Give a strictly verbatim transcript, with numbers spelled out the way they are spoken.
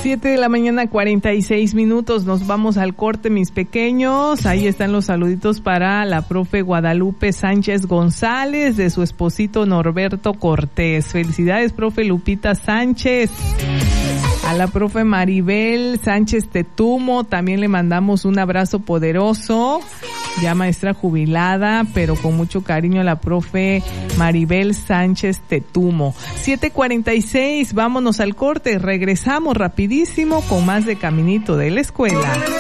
siete de la mañana, cuarenta y seis minutos. Nos vamos al corte, mis pequeños. Ahí están los saluditos para la profe Guadalupe Sánchez González, de su esposito Norberto Cortés. Felicidades, profe Lupita Sánchez. A la profe Maribel Sánchez Tetumo también le mandamos un abrazo poderoso, ya maestra jubilada, pero con mucho cariño a la profe Maribel Sánchez Tetumo. siete cuarenta y seis, vámonos al corte, regresamos rapidísimo con más de Caminito de la Escuela.